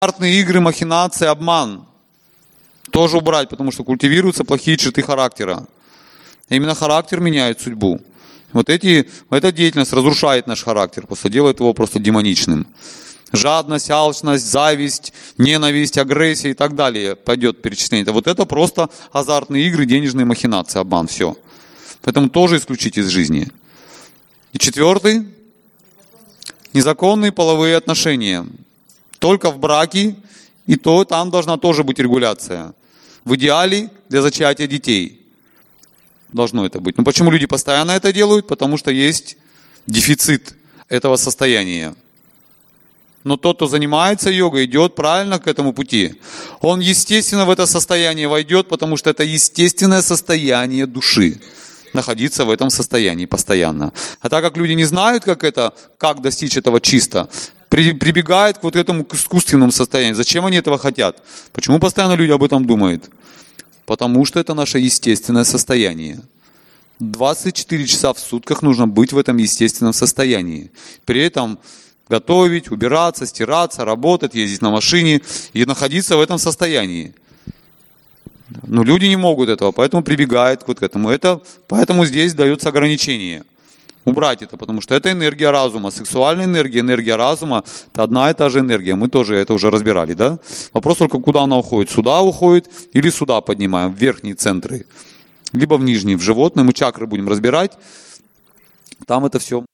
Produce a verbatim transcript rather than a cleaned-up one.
азартные игры, махинации, обман. Тоже убрать, потому что культивируются плохие черты характера. Именно характер меняет судьбу. Вот эти, эта деятельность разрушает наш характер, просто делает его просто демоничным. Жадность, алчность, зависть, ненависть, агрессия и так далее пойдет перечисление. Вот это просто азартные игры, денежные махинации, обман, все. Поэтому тоже исключить из жизни. И четвертый. Незаконные половые отношения. Только в браке, и то там должна тоже быть регуляция. В идеале для зачатия детей. Должно это быть. Но почему люди постоянно это делают? Потому что есть дефицит этого состояния. Но тот, кто занимается йогой, идет правильно к этому пути. Он естественно в это состояние войдет, потому что это естественное состояние души. Находиться в этом состоянии постоянно. А так как люди не знают, как это, как достичь этого чисто, прибегают к вот этому к искусственному состоянию. Зачем они этого хотят? Почему постоянно люди об этом думают? Потому что это наше естественное состояние. двадцать четыре часа в сутках нужно быть в этом естественном состоянии. При этом готовить, убираться, стираться, работать, ездить на машине и находиться в этом состоянии. Но люди не могут этого, поэтому прибегают вот к этому. Это, поэтому здесь дается ограничение. Убрать это, потому что это энергия разума. Сексуальная энергия, энергия разума – это одна и та же энергия. Мы тоже это уже разбирали, да? Вопрос только, куда она уходит. Сюда уходит или сюда поднимаем, в верхние центры. Либо в нижние, в животные. Мы чакры будем разбирать. Там это все